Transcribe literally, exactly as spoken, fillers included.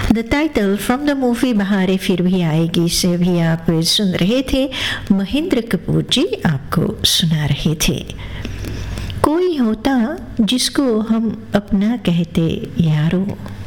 The title from the movie बहारें फिर भी आएगी से भी आप सुन रहे थे। महेंद्र कपूर जी आपको सुना रहे थे। कोई होता जिसको हम अपना कहते यारो,